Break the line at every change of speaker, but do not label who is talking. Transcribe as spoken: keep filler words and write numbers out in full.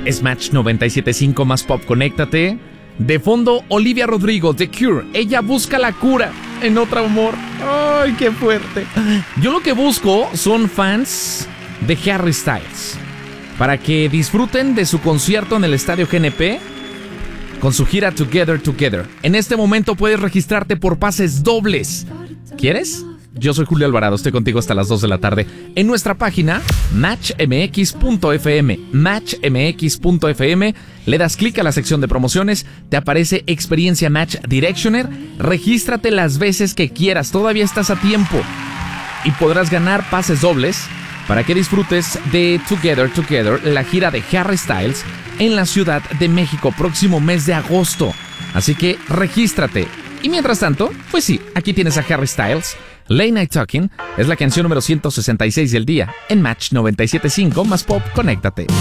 Es Match noventa y siete punto cinco más pop, conéctate. De fondo, Olivia Rodrigo, The Cure. Ella busca la cura en otro amor. ¡Ay, qué fuerte! Yo lo que busco son fans de Harry Styles para que disfruten de su concierto en el Estadio G N P con su gira Together Together. En este momento puedes registrarte por pases dobles. ¿Quieres? Yo soy Julio Alvarado, estoy contigo hasta las dos de la tarde en nuestra página match m x punto f m. match m x punto f m. Le das clic a la sección de promociones, te aparece Experiencia Match Directioner. Regístrate las veces que quieras, todavía estás a tiempo y podrás ganar pases dobles para que disfrutes de Together Together, la gira de Harry Styles en la Ciudad de México, próximo mes de agosto. Así que regístrate. Y mientras tanto, pues sí, aquí tienes a Harry Styles. Late Night Talking es la canción número ciento sesenta y seis del día en Match noventa y siete punto cinco más pop, conéctate.